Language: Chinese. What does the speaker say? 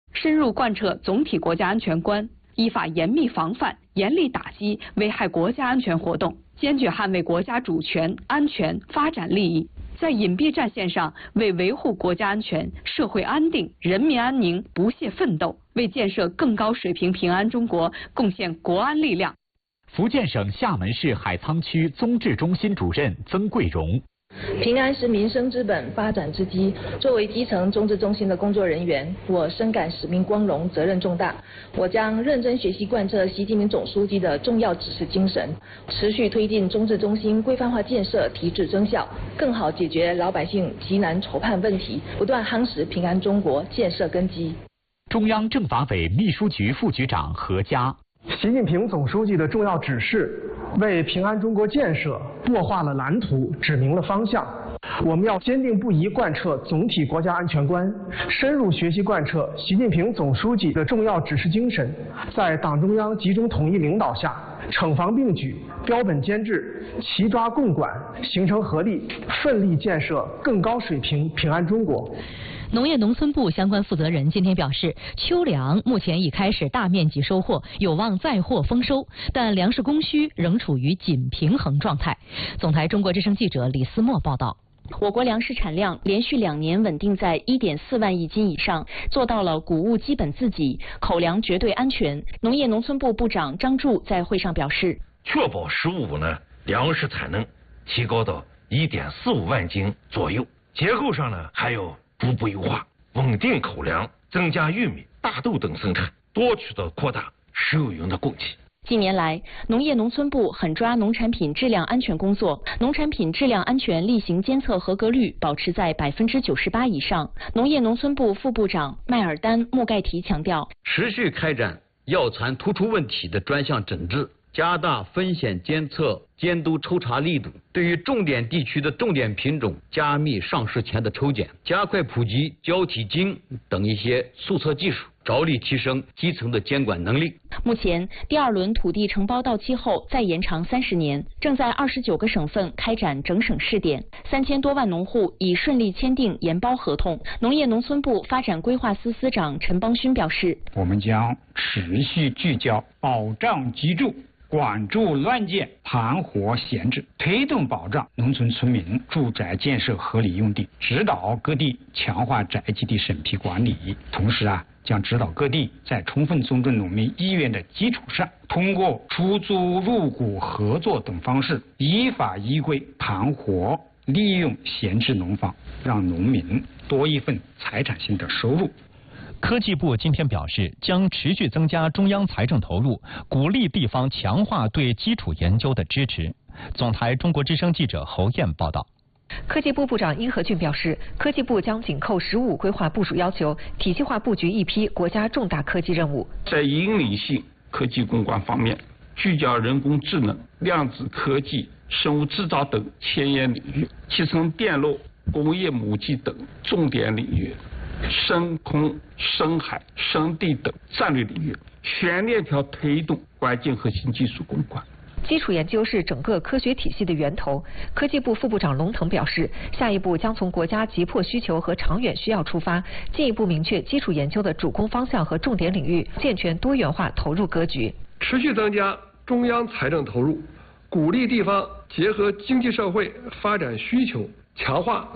深入贯彻总体国家安全观，依法严密防范、严厉打击危害国家安全活动，坚决捍卫国家主权、安全、发展利益，在隐蔽战线上为维护国家安全、社会安定、人民安宁不懈奋斗，为建设更高水平平安中国贡献国安力量。 福建省厦门市海沧区综治中心主任曾桂荣。 平安是民生之本、发展之基。作为基层综治中心的工作人员，我深感使命光荣、责任重大。我将认真学习贯彻习近平总书记的重要指示精神，持续推进综治中心规范化建设提质增效，更好解决老百姓急难愁盼问题，不断夯实平安中国建设根基。 中央政法委秘书局副局长何佳。 习近平总书记的重要指示为平安中国建设擘画了蓝图，指明了方向。我们要坚定不移贯彻总体国家安全观，深入学习贯彻习近平总书记的重要指示精神，在党中央集中统一领导下，惩防并举、标本兼治、齐抓共管，形成合力，奋力建设更高水平平安中国。 农业农村部相关负责人今天表示，秋粮目前已开始大面积收获，有望再获丰收，但粮食供需仍处于紧平衡状态。总台中国之声记者李思墨报道。 我国粮食产量连续2年稳定在1.4万亿斤以上，做到了谷物基本自给，口粮绝对安全。农业农村部部长张柱在会上表示， 确保15呢粮食产能提高到1.45万斤左右，结构上呢还有逐步优化，稳定口粮，增加玉米、大豆等生产，多渠道扩大食用油的供给。 近年来，农业农村部狠抓农产品质量安全工作，农产品质量安全例行监测合格率保持在98%以上。农业农村部副部长麦尔丹·穆盖提强调， 持续开展药残突出问题的专项整治，加大风险监测、监督抽查力度，对于重点地区的重点品种加密上市前的抽检，加快普及胶体金等一些速测技术，着力提升基层的监管能力。 目前，第2轮土地承包到期后再延长30年，正在29个省份开展整省试点，3000多万农户已顺利签订研包合同。农业农村部发展规划司司长陈邦勋表示， 我们将持续聚焦保障居住，管住乱建、盘活闲置，推动保障农村村民住宅建设合理用地，指导各地强化宅基地审批管理。同时将指导各地在充分尊重农民意愿的基础上，通过出租、入股、合作等方式，依法依规盘活利用闲置农房，让农民多一份财产性的收入。 科技部今天表示，将持续增加中央财政投入，鼓励地方强化对基础研究的支持。总台中国之声记者侯燕报道。 科技部部长殷和俊表示，科技部将紧扣15规划部署要求，体系化布局一批国家重大科技任务。 在引领性科技攻关方面，聚焦人工智能、量子科技、生物制造等前沿领域，集成电路、工业母机等重点领域，深空、深海、深地等战略领域，全链条推动关键核心技术攻关。 基础研究是整个科学体系的源头。科技部副部长龙腾表示，下一步将从国家急迫需求和长远需要出发，进一步明确基础研究的主攻方向和重点领域，健全多元化投入格局。 持续增加中央财政投入，鼓励地方结合经济社会发展需求，强化